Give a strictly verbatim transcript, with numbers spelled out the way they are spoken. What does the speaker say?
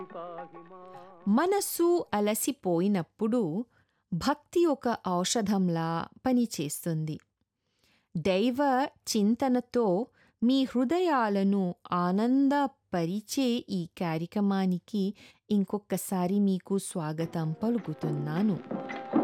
మనస్సు అలసిపోయినప్పుడు భక్తి ఒక ఔషధంలా పనిచేస్తుంది. దైవ చింతనతో మీ హృదయాలను ఆనందపరిచే ఈ కార్యక్రమానికి ఇంకొకసారి మీకు స్వాగతం పలుకుతున్నాను.